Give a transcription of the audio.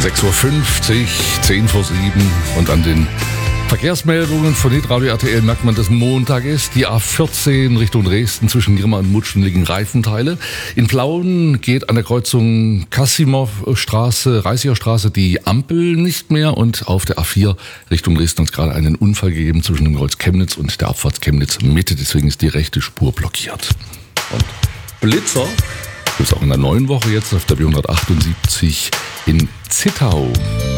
6.50 Uhr, 10 vor 7 und an den Verkehrsmeldungen von Hitradio RTL merkt man, dass Montag ist. Die A14 Richtung Dresden zwischen Grimma und Mutschen liegen Reifenteile. In Plauen geht an der Kreuzung Kasimowstraße, Reisigerstraße die Ampel nicht mehr und auf der A4 Richtung Dresden hat es gerade einen Unfall gegeben zwischen dem Kreuz Chemnitz und der Abfahrt Chemnitz Mitte. Deswegen ist die rechte Spur blockiert. Und Blitzer gibt es auch in der neuen Woche jetzt auf der B178 in Zittau.